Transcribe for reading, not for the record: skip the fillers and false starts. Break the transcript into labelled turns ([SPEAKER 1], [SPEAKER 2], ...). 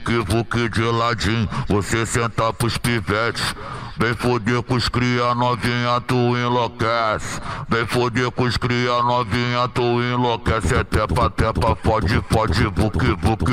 [SPEAKER 1] vuque de ladinho, você senta pros pivetes. Vem foder com os cria novinha, tu enlouquece. Vem foder com os cria novinha, tu enlouquece. É tepa, tepa, fode, fode, vuque, vuque.